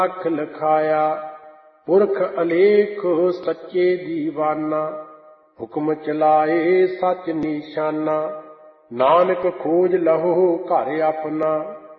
ਲੱਖ ਲਖਾਇਆ। ਪੁਰਖ ਅਲੇਖ ਸੱਚੇ ਦੀਵਾਨਾ, ਹੁਕਮ ਚਲਾਏ ਸੱਚ ਨਿਸ਼ਾਨਾ। ਨਾਨਕ ਖੋਜ ਲਹੋ ਘਰ ਆਪਣਾ,